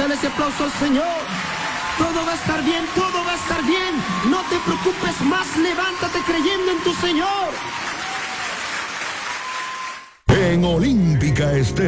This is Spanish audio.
Dale ese aplauso al Señor. Todo va a estar bien, todo va a estar bien. No te preocupes más, levántate creyendo en tu Señor. En Olímpica Estéreo.